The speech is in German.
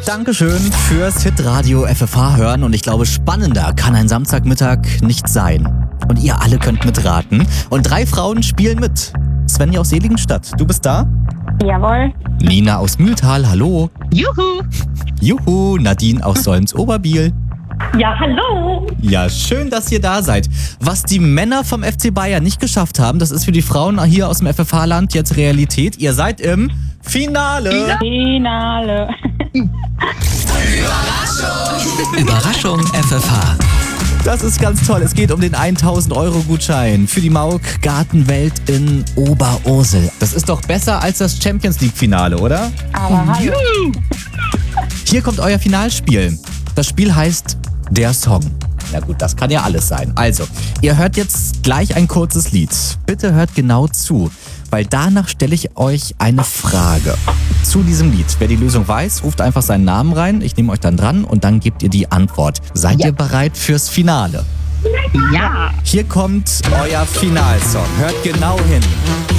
Dankeschön fürs Hitradio FFH hören und ich glaube, spannender kann ein Samstagmittag nicht sein. Und ihr alle könnt mitraten. Und 3 Frauen spielen mit. Svenja aus Seligenstadt, du bist da? Jawohl. Nina aus Mühltal, hallo. Juhu! Juhu, Nadine aus Solms-Oberbiel. Ja, hallo. Ja, schön, dass ihr da seid. Was die Männer vom FC Bayern nicht geschafft haben, das ist für die Frauen hier aus dem FFH-Land jetzt Realität. Ihr seid im Finale. Finale. Überraschung FFH. Das ist ganz toll. Es geht um den 1000-Euro-Gutschein für die Mauk Gartenwelt in Oberursel. Das ist doch besser als das Champions-League-Finale, oder? Aber hallo. Hier kommt euer Finalspiel. Das Spiel heißt Der Song. Na gut, das kann ja alles sein. Also, ihr hört jetzt gleich ein kurzes Lied. Bitte hört genau zu, weil danach stelle ich euch eine Frage zu diesem Lied. Wer die Lösung weiß, ruft einfach seinen Namen rein. Ich nehme euch dann dran und dann gebt ihr die Antwort. Seid ihr bereit fürs Finale? Ja! Hier kommt euer Finalsong. Hört genau hin.